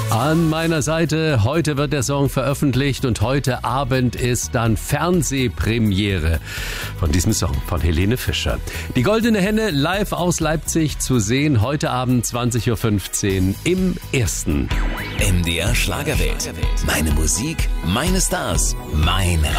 An meiner Seite, heute wird der Song veröffentlicht und heute Abend ist dann Fernsehpremiere von diesem Song von Helene Fischer. Die Goldene Henne live aus Leipzig zu sehen, heute Abend 20.15 Uhr im Ersten. MDR Schlagerwelt. Meine Musik, meine Stars, mein